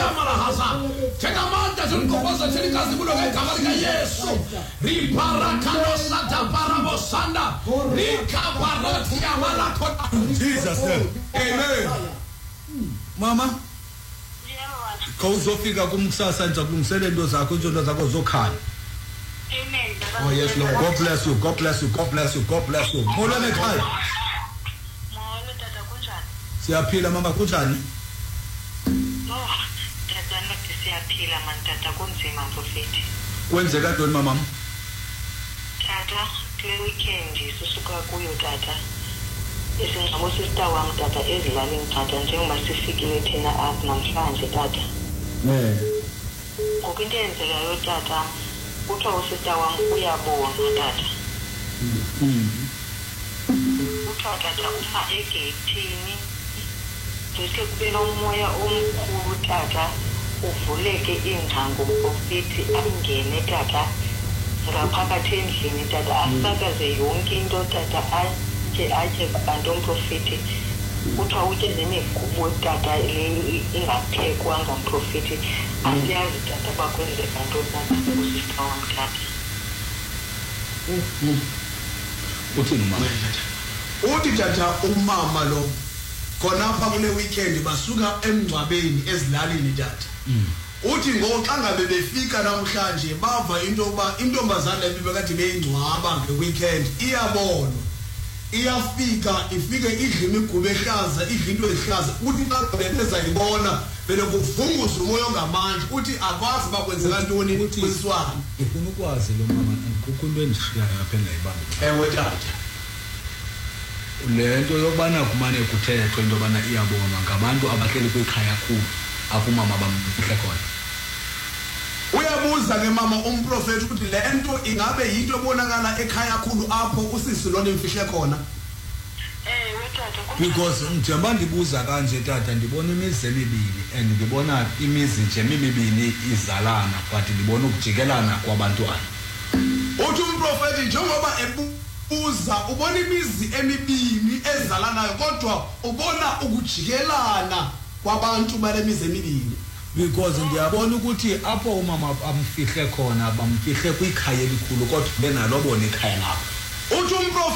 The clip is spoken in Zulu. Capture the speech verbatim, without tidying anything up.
igama lahaza tengamanda zimgqokoza thelikazi kulo ngegama lika Yesu riparakanosa taparabosanda rikabaratia malakota Jesus name amen. Mama kawuzofika kumkusasa nje kulungisele into zakho into zakho zokhala. Amen. Oh yes Lord, God bless you, God bless you, God bless you, God bless you. Molweni ekhaya. Molo tata kunjani? Siyaphila mama kunjani? Oh, tata nathi siyaphila man tata kunzima mfowethu. Kwenzeka ntoni mama? Tata, kule weekend sisuka kuyo tata. Isingqabo sister wami tata ezilalini tata njengoba sifikile thina apha namhlanje tata. Eh. Ngoku into eyenzekayo tata, kuthiwa usister wami uyabona tata. Mhm. Kuthiwa tata uma egeyithini bese kube nomoya omkhulu tata uvuleke ingcango profeti angene tata ngaphakathi endlini tata asakaze yonke into tata aje aje bantu umprofeti kuthiwa utye nemigubo tata le ingaphekwa ngomprofeti asiyazi tata bakwenzeka ntoni na usister wami tata. Uthini mama? Uthi tata umama lo khonapha kule weekend basuka emngcwabeni ezilalini tata. Uthi ngoxa ngabe befika namhlanje bava into oba intombazana ebibekade beyingcwaba ngeweekend iyabona iyafika ifike idla imigubo ehlaza idla into ehlaza uthi xa bebeza ibona vele kuvunguza umoya ongamandla uthi akwazi bakwenzeka ntoni kwiswana. Ufuna ukwazi lo mama kukho into endishiyayo apha engayibambi. Ewe tata. Lento yobana kumane kuthethwe into yobana iyabonwa ngabantu abahleli kwikhaya khulu akumama bamfihle khona. Uyabuza ke mama umprofeti ukuthi lento ingabe yinto ebonakala ekhaya khulu apho usisi lona emfihle khona. Eh wetata Because njengoba ndibuza kanje tata ndibona imizi emibili and ndibona imizi nje emibili izalana but ndibona ukujikelana kwabantwana. Uthi umprofeti njengoba ebuza ubona imizi emibili ezalanayo kodwa ubona ukujikelana kwabantu bale mizi emibili. Because ndiyabona ukuthi apho umama amfihle khona bamfihle kwikhaya elikhulu kodwa benalo bona ikhaya lapho. Uthi umprofeti